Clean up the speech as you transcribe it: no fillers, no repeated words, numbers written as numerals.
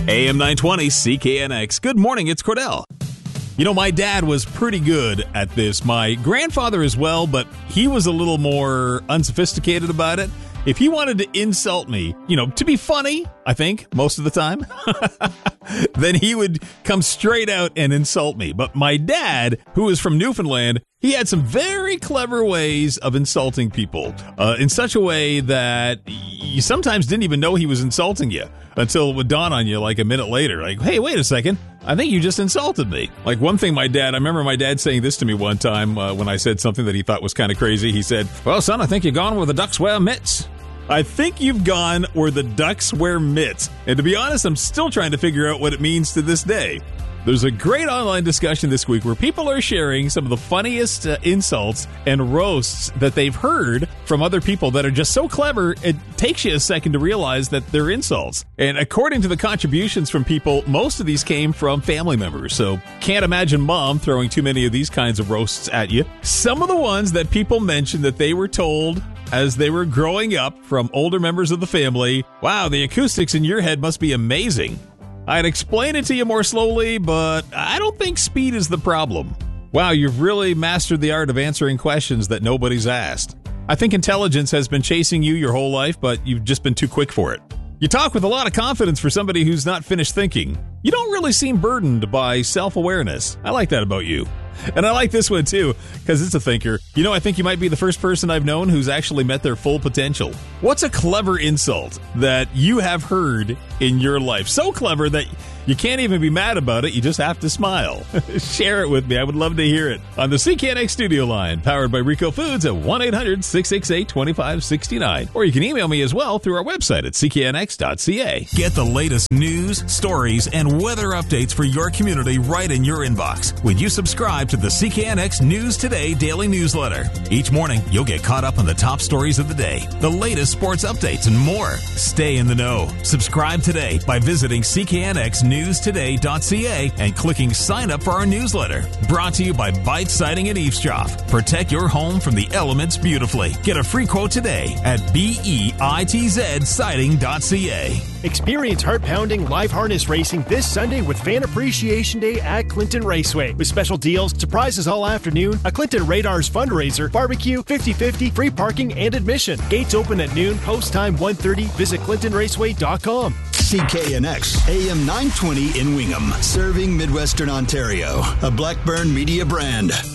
AM 920 CKNX. Good morning, it's Cordell. You know, my dad was pretty good at this. My grandfather as well, but he was a little more unsophisticated about it. If he wanted to insult me, to be funny, I think, most of the time, then he would come straight out and insult me. But my dad, who is from Newfoundland, he had some very clever ways of insulting people in such a way that you sometimes didn't even know he was insulting you until it would dawn on you like a minute later. Like, hey, wait a second. I think you just insulted me. Like one thing I remember my dad saying this to me one time when I said something that he thought was kind of crazy. He said, well, son, I think you've gone where the ducks wear mitts. I think you've gone where the ducks wear mitts. And to be honest, I'm still trying to figure out what it means to this day. There's a great online discussion this week where people are sharing some of the funniest insults and roasts that they've heard from other people that are just so clever, it takes you a second to realize that they're insults. And according to the contributions from people, most of these came from family members. So can't imagine mom throwing too many of these kinds of roasts at you. Some of the ones that people mentioned that they were told as they were growing up from older members of the family, wow, the acoustics in your head must be amazing. I'd explain it to you more slowly, but I don't think speed is the problem. Wow, you've really mastered the art of answering questions that nobody's asked. I think intelligence has been chasing you your whole life, but you've just been too quick for it. You talk with a lot of confidence for somebody who's not finished thinking. You don't really seem burdened by self-awareness. I like that about you. And I like this one too, because it's a thinker. I think you might be the first person I've known who's actually met their full potential. What's a clever insult that you have heard in your life? So clever that you can't even be mad about it. You just have to smile. Share it with me. I would love to hear it. On the CKNX studio line, powered by Rico Foods at 1-800-668-2569. Or you can email me as well through our website at cknx.ca. Get the latest news, stories, and weather updates for your community right in your inbox when you subscribe to the CKNX News Today daily newsletter. Each morning, you'll get caught up on the top stories of the day, the latest sports updates, and more. Stay in the know. Subscribe today by visiting CKNXNewsToday.ca and clicking sign up for our newsletter. Brought to you by Bite Siding and Eavesdrop. Protect your home from the elements beautifully. Get a free quote today at BEITZsiding.ca. Experience heart-pounding live harness racing this Sunday with Fan Appreciation Day at Clinton Raceway. With special deals, surprises all afternoon, a Clinton Radars fundraiser, barbecue, 50-50, free parking, and admission. Gates open at noon, post time 1:30. Visit ClintonRaceway.com. CKNX, AM 920 in Wingham, serving Midwestern Ontario. A Blackburn Media brand.